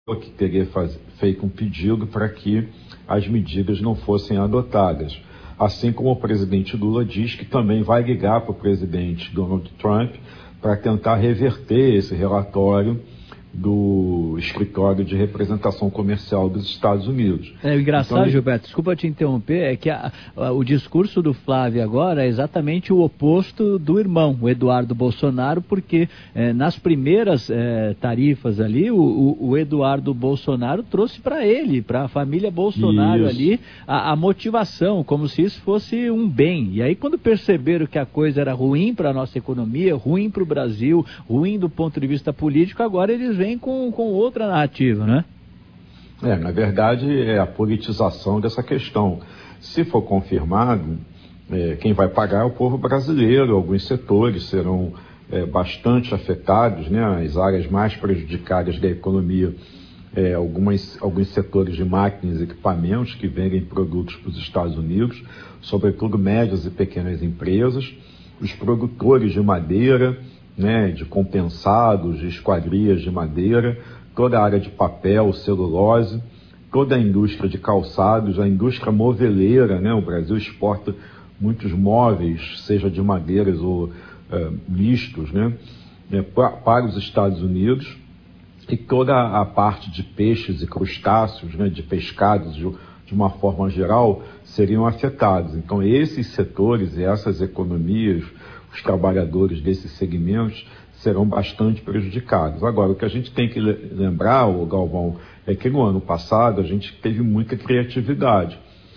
que teria feito um pedido para que as medidas não fossem adotadas. Assim como o presidente Lula diz que também vai ligar para o presidente Donald Trump para tentar reverter esse relatório do Escritório de Representação Comercial dos Estados Unidos. O engraçado, então, Gilberto, desculpa te interromper, é que o discurso do Flávio agora é exatamente o oposto do irmão, o Eduardo Bolsonaro, porque nas primeiras tarifas ali, o Eduardo Bolsonaro trouxe para ele, para a família Bolsonaro ali, a motivação, como se isso fosse um bem. E aí quando perceberam que a coisa era ruim para a nossa economia, ruim para o Brasil, ruim do ponto de vista político, agora eles vem com outra narrativa, né? Na verdade, é a politização dessa questão. Se for confirmado, quem vai pagar é o povo brasileiro. Alguns setores serão bastante afetados, né? As áreas mais prejudicadas da economia, alguns setores de máquinas e equipamentos que vendem produtos para os Estados Unidos, sobretudo médias e pequenas empresas, os produtores de madeira, né, de compensados, de esquadrias de madeira, toda a área de papel, celulose, toda a indústria de calçados, a indústria moveleira, né? O Brasil exporta muitos móveis, seja de madeiras ou mistos, né, para os Estados Unidos, e toda a parte de peixes e crustáceos, né, de pescados, de uma forma geral, seriam afetados. Então, esses setores e essas economias, os trabalhadores desses segmentos serão bastante prejudicados. Agora, o que a gente tem que lembrar, Galvão, é que no ano passado a gente teve muita criatividade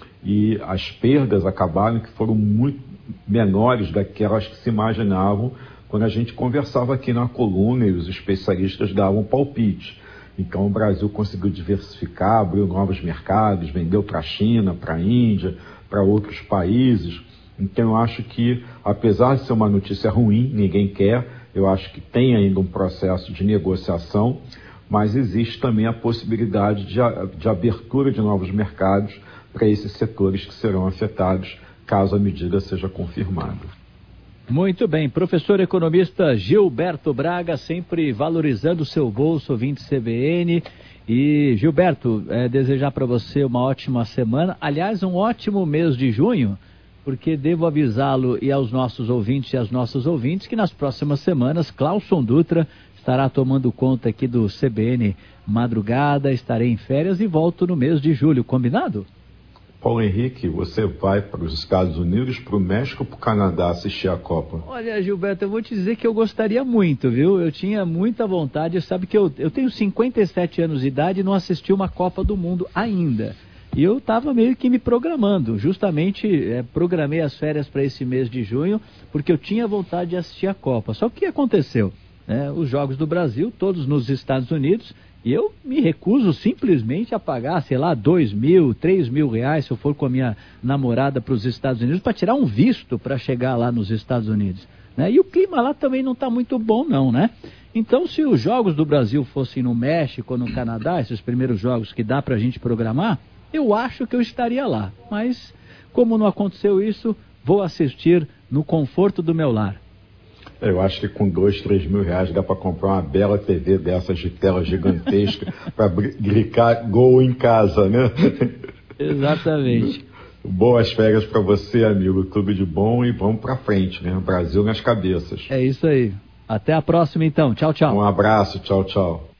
e as perdas acabaram que foram muito menores daquelas que se imaginavam quando a gente conversava aqui na coluna e os especialistas davam palpite. Então, o Brasil conseguiu diversificar, abriu novos mercados, vendeu para a China, para a Índia, para outros países. Então, eu acho que, apesar de ser uma notícia ruim, ninguém quer, eu acho que tem ainda um processo de negociação, mas existe também a possibilidade de abertura de novos mercados para esses setores que serão afetados, caso a medida seja confirmada. Muito bem. Professor economista Gilberto Braga, sempre valorizando o seu bolso, ouvinte CBN. E, Gilberto, desejar para você uma ótima semana, aliás, um ótimo mês de junho, porque devo avisá-lo e aos nossos ouvintes e às nossas ouvintes que nas próximas semanas Cláuson Dutra estará tomando conta aqui do CBN Madrugada, estarei em férias e volto no mês de julho, combinado? Paulo Henrique, você vai para os Estados Unidos, para o México ou para o Canadá assistir a Copa? Olha, Gilberto, eu vou te dizer que eu gostaria muito, viu? Eu tinha muita vontade, sabe que eu tenho 57 anos de idade e não assisti uma Copa do Mundo ainda. E eu estava meio que me programando, justamente programei as férias para esse mês de junho, porque eu tinha vontade de assistir a Copa. Só que o que aconteceu? Os Jogos do Brasil, todos nos Estados Unidos, e eu me recuso simplesmente a pagar, sei lá, R$2.000, R$3.000, se eu for com a minha namorada para os Estados Unidos, para tirar um visto para chegar lá nos Estados Unidos. E o clima lá também não está muito bom não, né? Então, se os Jogos do Brasil fossem no México ou no Canadá, esses primeiros jogos que dá para a gente programar, eu acho que eu estaria lá. Mas, como não aconteceu isso, vou assistir no conforto do meu lar. Eu acho que com R$2, R$3.000 dá para comprar uma bela TV dessas de tela gigantesca para gritar gol em casa, né? Exatamente. Boas férias para você, amigo. Tudo de bom e vamos para frente, né? Brasil nas cabeças. É isso aí. Até a próxima, então. Tchau, tchau. Um abraço. Tchau, tchau.